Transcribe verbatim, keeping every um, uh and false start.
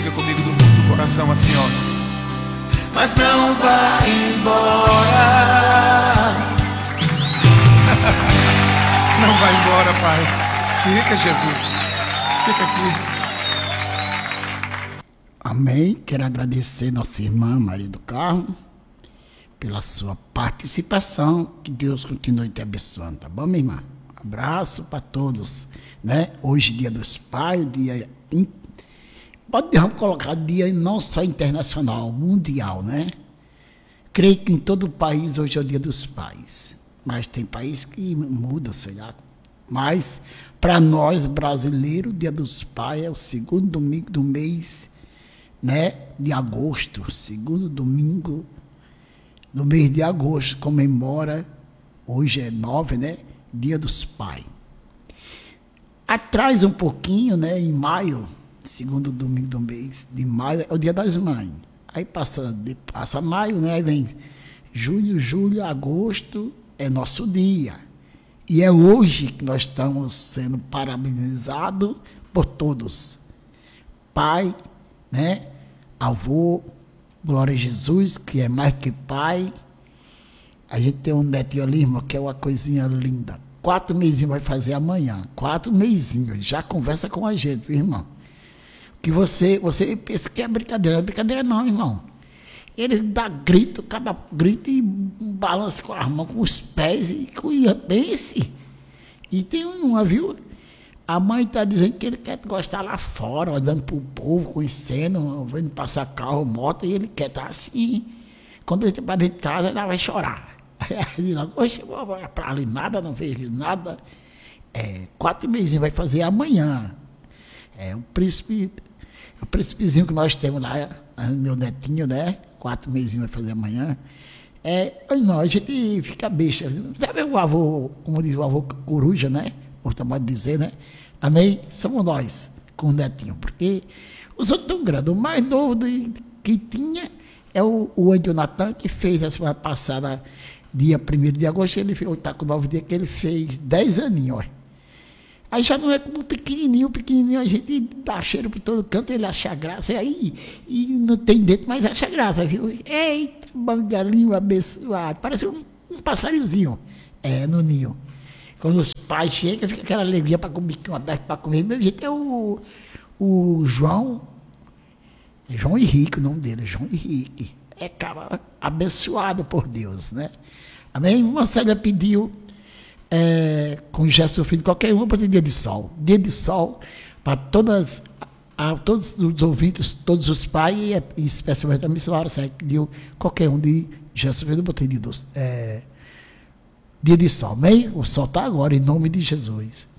diga comigo do fundo do coração assim, ó. Mas não vai embora. Não vai embora, Pai. Fica, Jesus. Fica aqui. Amém. Quero agradecer nossa irmã Maria do Carmo pela sua participação. Que Deus continue te abençoando, tá bom, minha irmã? Abraço para todos, né? Hoje, dia dos pais, dia... In... Podemos colocar dia não só internacional, mundial, né? Creio que em todo o país hoje é o dia dos pais. Mas tem país que muda, sei lá. Mas, para nós, brasileiros, o dia dos pais é o segundo domingo do mês, né, de agosto, segundo domingo do mês de agosto, comemora, hoje é nove, né, dia dos pais. Atrás um pouquinho, né, em maio, segundo domingo do mês de maio, é o dia das mães. Aí passa, passa maio, né, aí vem junho, julho, agosto, é nosso dia. E é hoje que nós estamos sendo parabenizados por todos. Pai, né, avô, glória a Jesus, que é mais que pai. A gente tem um netinho ali, irmão, que é uma coisinha linda. Quatro mesinhos vai fazer amanhã. Quatro mesinhos. Já conversa com a gente, viu, irmão? Que você, você pensa que é brincadeira. Não é brincadeira não, irmão. Ele dá grito, cada grito e balança com as mãos, com os pés e cuida bem esse. E tem uma, viu? A mãe está dizendo que ele quer gostar lá fora, olhando para o povo, conhecendo, vendo passar carro, moto, e ele quer estar assim. Quando ele está para dentro de casa, ela vai chorar. Aí ele diz, oxe, vou para ali nada, não vejo nada. É, quatro meses vai fazer amanhã. É o príncipe, o príncipezinho que nós temos lá, meu netinho, né? Quatro meses vai fazer amanhã. É, irmão, a gente fica besta. Sabe o avô, como diz o avô coruja, né? Outro modo de dizer, né? Amém? Somos nós, com o netinho, porque os outros estão grandes. O mais novo de, que tinha é o, o Andio Natan, que fez a semana passada, dia primeiro de agosto, ele está com nove dias, que ele fez dez aninhos, ó. Aí já não é como pequenininho, pequenininho, a gente dá cheiro por todo canto, ele acha graça, e aí e não tem dentro, mas acha graça, viu? Eita, bangalinho abençoado, parece um, um passarinhozinho, é, no ninho. Quando os pais chegam, fica aquela alegria para comer, com aberto para comer. Meu jeito é o, o João, é João Henrique, o nome dele, João Henrique. É cara abençoado por Deus, né? Amém? Uma Célia pediu, é, com Gerson Filho, qualquer uma para ter dia de sol. Dia de sol para todas, a, todos os ouvintes, todos os pais, e especialmente a missionária Célia pediu qualquer um de Gerson Filho, botei de doce. É, dia de sol, amém? O sol está agora, em nome de Jesus.